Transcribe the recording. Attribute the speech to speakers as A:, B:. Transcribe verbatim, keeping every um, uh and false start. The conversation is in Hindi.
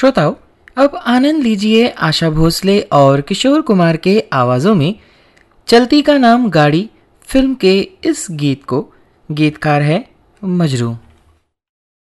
A: श्रोताओं, अब आनंद लीजिए आशा भोसले और किशोर कुमार के आवाज़ों में चलती का नाम गाड़ी फिल्म के इस गीत को। गीतकार है मजरू।